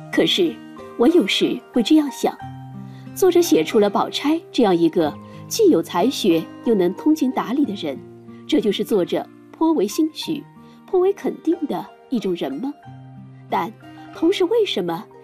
可是我有时会这样想，作者写出了宝钗这样一个既有才学又能通情达理的人，这就是作者颇为兴许、颇为肯定的一种人吗？但同时为什么